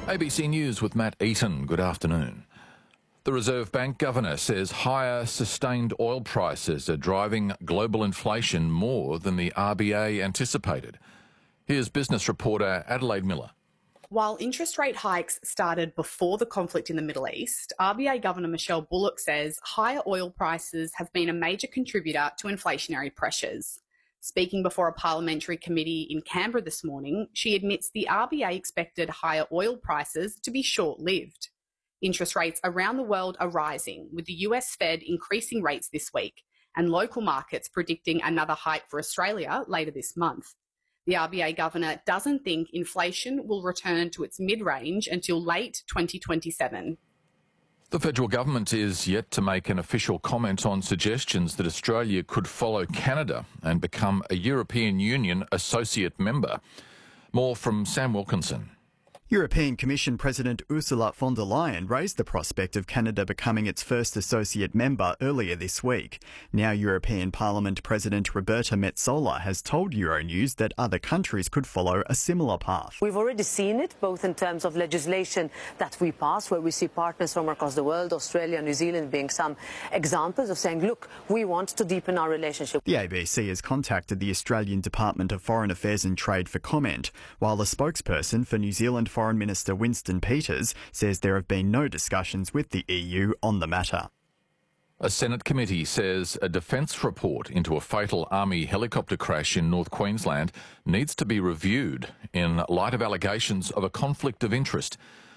ABC News with Matt Eaton. Good afternoon. The Reserve Bank Governor says higher sustained oil prices are driving global inflation more than the RBA anticipated. Here's business reporter Adelaide Miller. While interest rate hikes started before the conflict in the Middle East, RBA Governor Michelle Bullock says higher oil prices have been a major contributor to inflationary pressures. Speaking before a parliamentary committee in Canberra this morning, she admits the RBA expected higher oil prices to be short-lived. Interest rates around the world are rising, with the US Fed increasing rates this week and local markets predicting another hike for Australia later this month. The RBA governor doesn't think inflation will return to its mid-range until late 2027. The federal government is yet to make an official comment on suggestions that Australia could follow Canada and become a European Union associate member. More from Sam Wilkinson. European Commission President Ursula von der Leyen raised the prospect of Canada becoming its first associate member earlier this week. Now European Parliament President Roberta Metsola has told Euronews that other countries could follow a similar path. We've already seen it, both in terms of legislation that we pass, where we see partners from across the world, Australia, New Zealand being some examples of saying, look, we want to deepen our relationship. The ABC has contacted the Australian Department of Foreign Affairs and Trade for comment, while a spokesperson for New Zealand Foreign Minister Winston Peters says there have been no discussions with the EU on the matter. A Senate committee says a defence report into a fatal Army helicopter crash in North Queensland needs to be reviewed in light of allegations of a conflict of interest.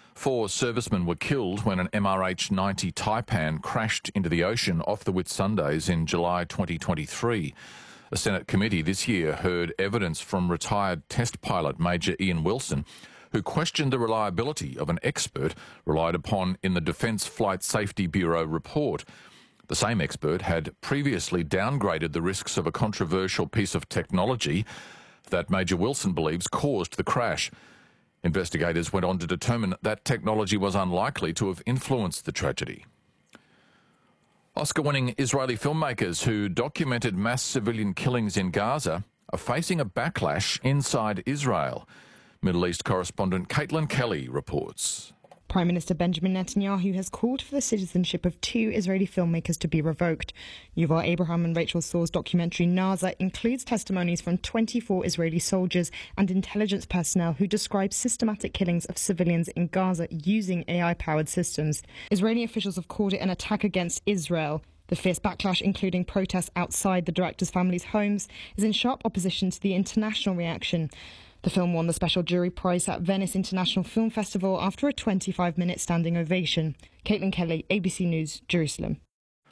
4 servicemen were killed when an MRH-90 Taipan crashed into the ocean off the Whitsundays in July 2023. A Senate committee this year heard evidence from retired test pilot Major Ian Wilson, who questioned the reliability of an expert relied upon in the Defence Flight Safety Bureau report. The same expert had previously downgraded the risks of a controversial piece of technology that Major Wilson believes caused the crash. Investigators went on to determine that technology was unlikely to have influenced the tragedy. Oscar-winning Israeli filmmakers who documented mass civilian killings in Gaza are facing a backlash inside Israel. Middle East correspondent Caitlin Kelly reports. Prime Minister Benjamin Netanyahu has called for the citizenship of 2 Israeli filmmakers to be revoked. Yuval Abraham and Rachel Sor's documentary Naza includes testimonies from 24 Israeli soldiers and intelligence personnel who describe systematic killings of civilians in Gaza using AI-powered systems. Israeli officials have called it an attack against Israel. The fierce backlash, including protests outside the directors' families' homes, is in sharp opposition to the international reaction. The film won the Special Jury Prize at Venice International Film Festival after a 25-minute standing ovation. Caitlin Kelly, ABC News, Jerusalem.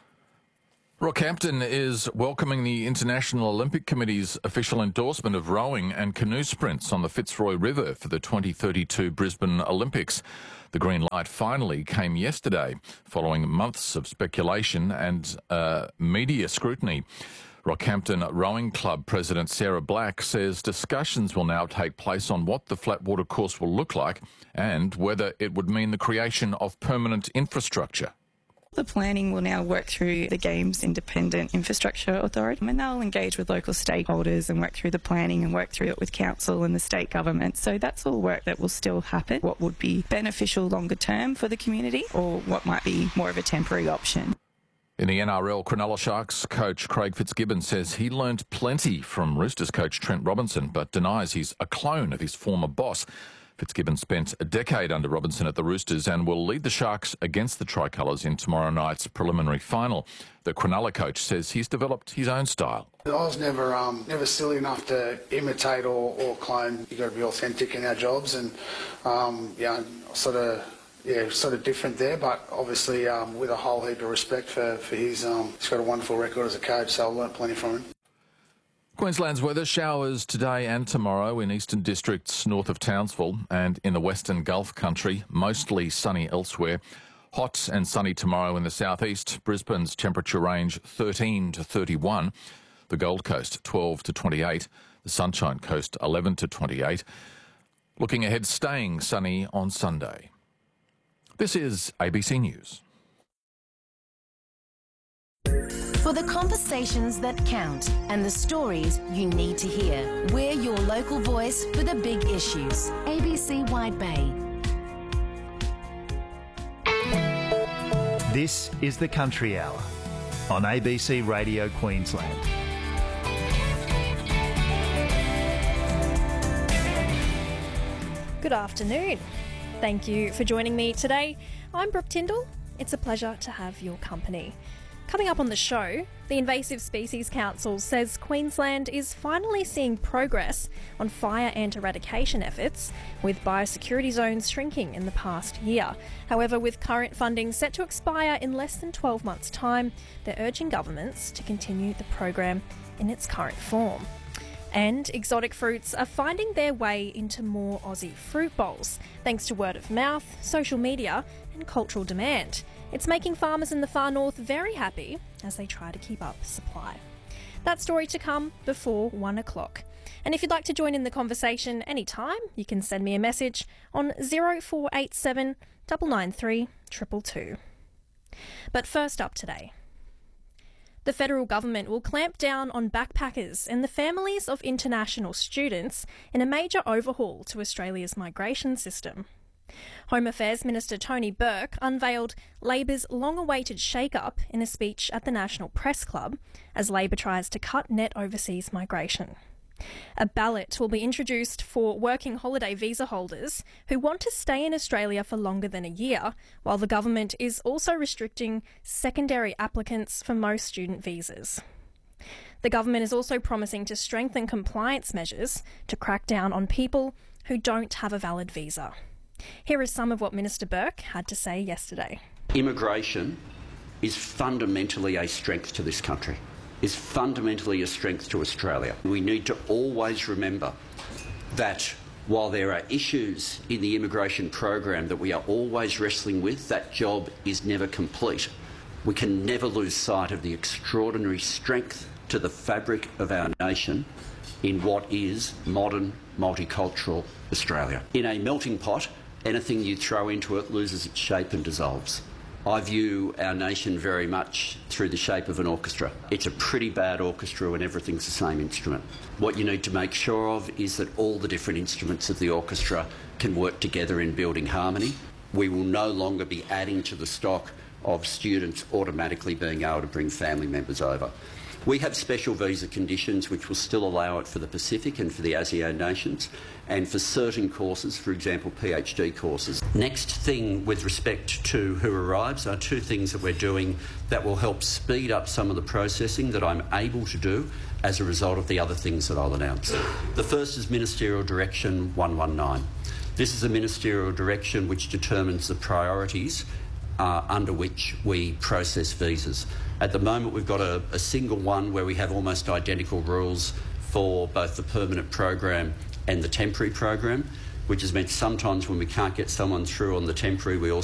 Rockhampton is welcoming the International Olympic Committee's official endorsement of rowing and canoe sprints on the Fitzroy River for the 2032 Brisbane Olympics. The green light finally came yesterday, following months of speculation and media scrutiny. Rockhampton Rowing Club President Sarah Black says discussions will now take place on what the flat water course will look like and whether it would mean the creation of permanent infrastructure. The planning will now work through the Games Independent Infrastructure Authority, and they'll engage with local stakeholders and work through the planning and work through it with council and the state government. So that's all work that will still happen. What would be beneficial longer term for the community or what might be more of a temporary option. In the NRL, Cronulla Sharks coach Craig Fitzgibbon says he learned plenty from Roosters coach Trent Robinson, but denies he's a clone of his former boss. Fitzgibbon spent a decade under Robinson at the Roosters and will lead the Sharks against the Tricolours in tomorrow night's preliminary final. The Cronulla coach says he's developed his own style. I was never silly enough to imitate or clone. You've got to be authentic in our jobs, and sort of different there, but obviously with a whole heap of respect for his, he's got a wonderful record as a coach, so I've learnt plenty from him. Queensland's weather: showers today and tomorrow in eastern districts north of Townsville and in the western Gulf country, mostly sunny elsewhere. Hot and sunny tomorrow in the southeast. Brisbane's temperature range 13 to 31. The Gold Coast 12 to 28. The Sunshine Coast 11 to 28. Looking ahead, staying sunny on Sunday. This is ABC News. For the conversations that count and the stories you need to hear, we're your local voice for the big issues. ABC Wide Bay. This is the Country Hour on ABC Radio Queensland. Good afternoon. Thank you for joining me today. I'm Brooke Tyndall. It's a pleasure to have your company. Coming up on the show, the Invasive Species Council says Queensland is finally seeing progress on fire ant eradication efforts, with biosecurity zones shrinking in the past year. However, with current funding set to expire in less than 12 months' time, they're urging governments to continue the program in its current form. And exotic fruits are finding their way into more Aussie fruit bowls, thanks to word of mouth, social media and cultural demand. It's making farmers in the far north very happy as they try to keep up supply. That story to come before 1 o'clock. And if you'd like to join in the conversation anytime, you can send me a message on 0487 993 222. But first up today, the federal government will clamp down on backpackers and the families of international students in a major overhaul to Australia's migration system. Home Affairs Minister Tony Burke unveiled Labor's long-awaited shake-up in a speech at the National Press Club as Labor tries to cut net overseas migration. A ballot will be introduced for working holiday visa holders who want to stay in Australia for longer than a year, while the government is also restricting secondary applicants for most student visas. The government is also promising to strengthen compliance measures to crack down on people who don't have a valid visa. Here is some of what Minister Burke had to say yesterday. Immigration is fundamentally a strength to this country, is fundamentally a strength to Australia. We need to always remember that while there are issues in the immigration program that we are always wrestling with, that job is never complete. We can never lose sight of the extraordinary strength to the fabric of our nation in what is modern, multicultural Australia. In a melting pot, anything you throw into it loses its shape and dissolves. I view our nation very much through the shape of an orchestra. It's a pretty bad orchestra when everything's the same instrument. What you need to make sure of is that all the different instruments of the orchestra can work together in building harmony. We will no longer be adding to the stock of students automatically being able to bring family members over. We have special visa conditions which will still allow it for the Pacific and for the ASEAN nations, and for certain courses, for example PhD courses. Next thing with respect to who arrives are two things that we're doing that will help speed up some of the processing that I'm able to do as a result of the other things that I'll announce. The first is Ministerial Direction 119. This is a ministerial direction which determines the priorities under which we process visas. At the moment we've got a single one where we have almost identical rules for both the permanent program and the temporary program, which has meant sometimes when we can't get someone through on the temporary, we also